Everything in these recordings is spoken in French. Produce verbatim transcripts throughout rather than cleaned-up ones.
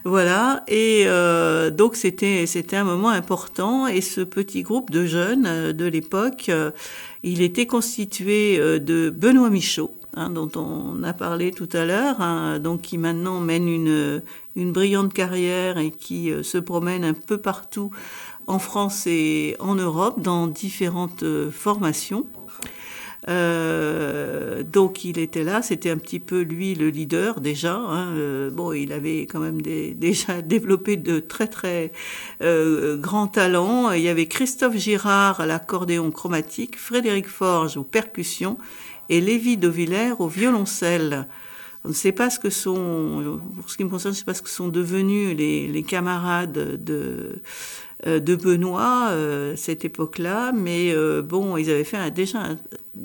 Voilà, et euh, donc c'était c'était un moment important. Et ce petit groupe de jeunes euh, de l'époque, euh, il était constitué euh, de Benoît Michaud, hein, dont on a parlé tout à l'heure, hein, donc qui maintenant mène une une brillante carrière et qui euh, se promène un peu partout en France et en Europe dans différentes euh, formations. Euh, donc il était là, c'était un petit peu lui le leader déjà. Hein. Euh, bon, il avait quand même des, déjà développé de très très euh, grands talents. Il y avait Christophe Girard à l'accordéon chromatique, Frédéric Forge aux percussions et Lévy de Villers au violoncelle. On ne sait pas ce que sont, pour ce qui me concerne, je ne sais pas ce que sont devenus les, les camarades de de Benoît, euh, cette époque-là, mais euh, bon, ils avaient fait un, déjà un,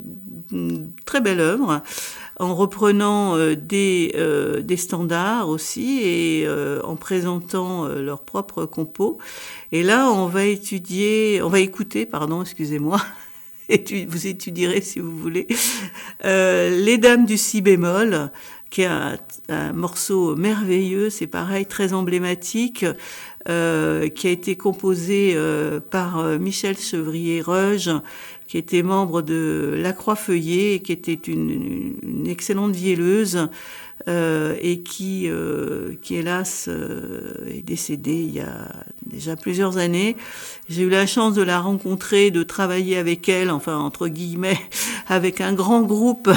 une très belle œuvre en reprenant euh, des, euh, des standards aussi et euh, en présentant euh, leurs propres compos. Et là, on va étudier, on va écouter, pardon, excusez-moi, vous étudierez si vous voulez, euh, Les Dames du si bémol, qui est un, un morceau merveilleux, c'est pareil, très emblématique, euh, qui a été composé euh, par euh, Michel Chevrier-Reuge, qui était membre de La Croix-Feuillée et qui était une, une excellente vielleuse, euh, et qui, euh, qui hélas euh, est décédée il y a déjà plusieurs années. J'ai eu la chance de la rencontrer, de travailler avec elle, enfin entre guillemets, avec un grand groupe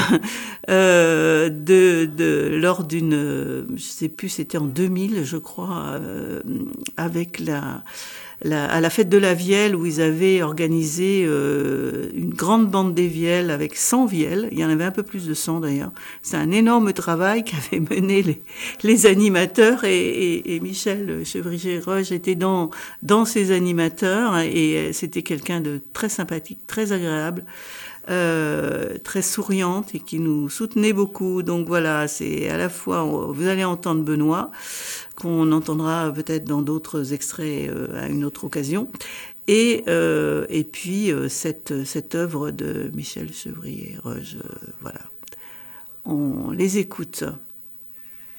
euh, de, de lors d'une, je sais plus, c'était en deux mille, je crois, euh, avec la La, à la fête de la Vielle où ils avaient organisé euh, une grande bande des Vielles avec cent Vielles. Il y en avait un peu plus de cent d'ailleurs. C'est un énorme travail qu'avaient mené les, les animateurs et, et, et Michel Chevrier-Roche était dans, dans ces animateurs et c'était quelqu'un de très sympathique, très agréable. Euh, très souriante et qui nous soutenait beaucoup. Donc voilà, c'est à la fois, vous allez entendre Benoît, qu'on entendra peut-être dans d'autres extraits euh, à une autre occasion, et, euh, et puis euh, cette, cette œuvre de Michel Chevrier-Roche, euh, voilà. On les écoute.